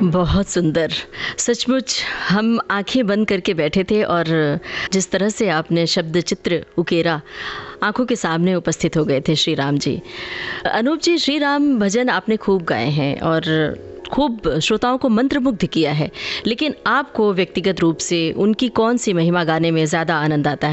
बहुत सुंदर। सचमुच हम आंखें बंद करके बैठे थे और जिस तरह से आपने शब्द चित्र उकेरा, आंखों के सामने उपस्थित हो गए थे श्री राम जी। अनूप जी, श्री राम भजन आपने खूब गाए हैं और खूब श्रोताओं को मंत्रमुग्ध किया है, लेकिन आपको व्यक्तिगत रूप से उनकी कौन सी महिमा गाने में ज़्यादा आनंद आता है?